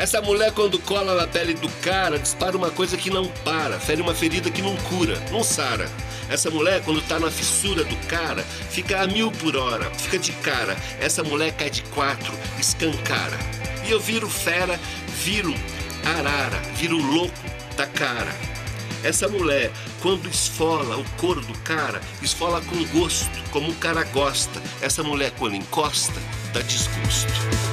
Essa mulher, quando cola na pele do cara, dispara uma coisa que não para, fere uma ferida que não cura, não sara. Essa mulher, quando tá na fissura do cara, fica a 1000 por hora, fica de cara. Essa mulher cai de 4, escancara. E eu viro fera, viro arara, viro louco da cara. Essa mulher, quando esfola o couro do cara, esfola com gosto, como o cara gosta. Essa mulher, quando encosta, dá desgosto.